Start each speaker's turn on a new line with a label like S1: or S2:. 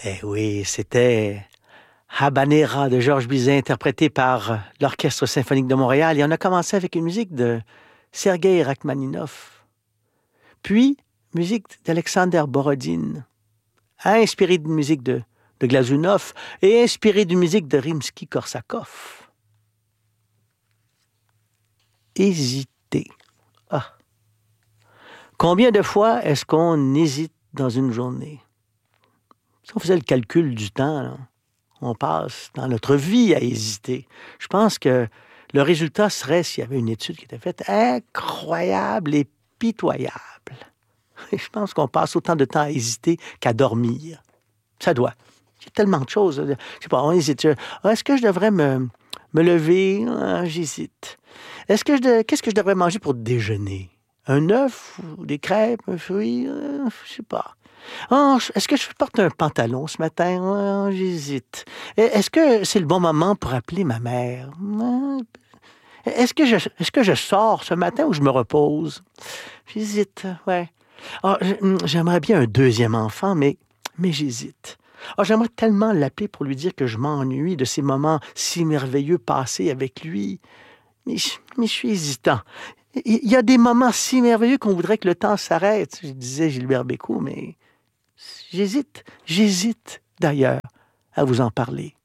S1: Eh oui, c'était Habanera de Georges Bizet, interprété par l'Orchestre symphonique de Montréal. Et on a commencé avec une musique de Sergueï Rachmaninov. Puis, musique d'Alexander Borodine, inspirée d'une musique de Glazunov et inspirée d'une musique de Rimsky-Korsakov. Hésiter. Ah. Combien de fois est-ce qu'on hésite dans une journée? Si on faisait le calcul du temps, là, on passe dans notre vie à hésiter. Je pense que le résultat serait, s'il y avait une étude qui était faite, incroyable et pitoyable. Et je pense qu'on passe autant de temps à hésiter qu'à dormir. Ça doit. Il y a tellement de choses. Je sais pas, on hésite. Est-ce que je devrais me lever? J'hésite. Qu'est-ce que je devrais manger pour déjeuner? Un œuf ou des crêpes, un fruit? Je sais pas. Est-ce que je porte un pantalon ce matin? J'hésite. Est-ce que c'est le bon moment pour appeler ma mère? Est-ce que je sors ce matin ou je me repose? J'hésite, ouais. J'aimerais bien un deuxième enfant, mais j'hésite. J'aimerais tellement l'appeler pour lui dire que je m'ennuie de ces moments si merveilleux passés avec lui. Mais je suis hésitant. Il y a des moments si merveilleux qu'on voudrait que le temps s'arrête, je disais Gilbert Bécaud, mais j'hésite d'ailleurs à vous en parler.